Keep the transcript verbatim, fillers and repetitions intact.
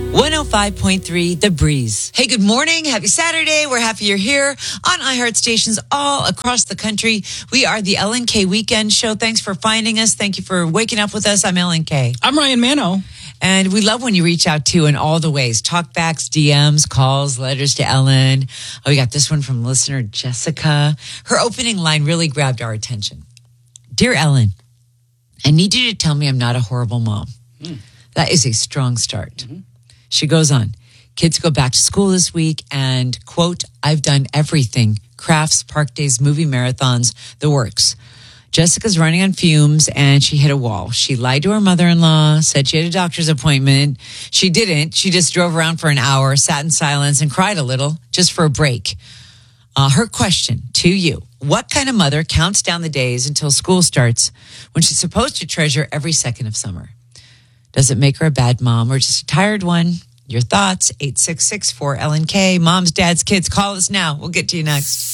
one oh five point three The Breeze. Hey, good morning. Happy Saturday. We're happy you're here on iHeart stations all across the country. We are the Ellen K Weekend Show. Thanks for finding us. Thank you for waking up with us. I'm Ellen K. I'm Ryan Mano. And we love when you reach out to in all the ways. Talkbacks, D Ms, calls, letters to Ellen. Oh, we got this one from listener Jessica. Her opening line really grabbed our attention. Dear Ellen, I need you to tell me I'm not a horrible mom. Mm. That is a strong start. Mm-hmm. She goes on, kids go back to school this week and, quote, I've done everything, crafts, park days, movie marathons, the works. Jessica's running on fumes and she hit a wall. She lied to her mother-in-law, said she had a doctor's appointment. She didn't. She just drove around for an hour, sat in silence and cried a little just for a break. Uh, her question to you, what kind of mother counts down the days until school starts when she's supposed to treasure every second of summer? Does it make her a bad mom or just a tired one? Your thoughts, eight six six four L N K. Moms, dads, kids, call us now. We'll get to you next.